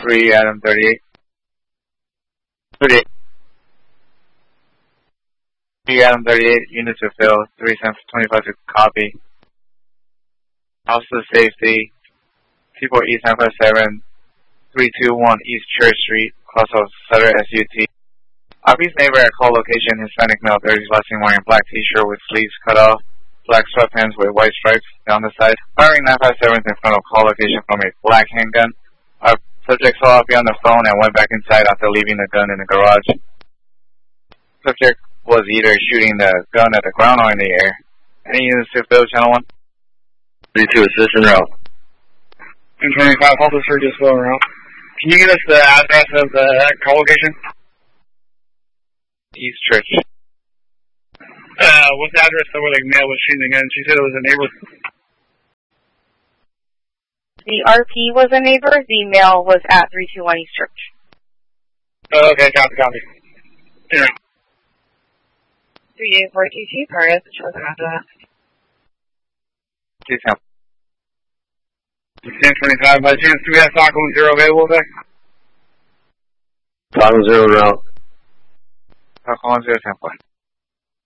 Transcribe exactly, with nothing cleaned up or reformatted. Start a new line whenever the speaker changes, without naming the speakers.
three, Adam thirty-eight. thirty-eight. three, Adam thirty-eight, units are filled, three cents twenty-five to copy. Also safety, T-Port East nine five seven, three two one East Church Street, close of Sutter S U T. R P's neighbor at call location, Hispanic male, thirties, last seen wearing black t-shirt with sleeves cut off, black sweatpants with white stripes down the side, firing nine five sevens in front of call location from a black handgun. Our subject saw R P on the phone and went back inside after leaving the gun in the garage. Subject was either shooting the gun at the ground or in the air. Any units to fill, channel one?
thirty-two, assist en route.
ten twenty-five, officer, just go around. Can you give us the address of the call location?
East Church.
Uh, what's the address of where the male was shooting the gun? She said it was a neighbor.
The R P was a neighbor. The male was at three two one East Church.
Oh, okay, copy, copy. Yeah.
three eight four two two, Paris, shows address.
Please help.
ten twenty-five, by chance, do we have Stockholm Zero available back?
Stockholm Zero route.
Stockholm Zero, ten point.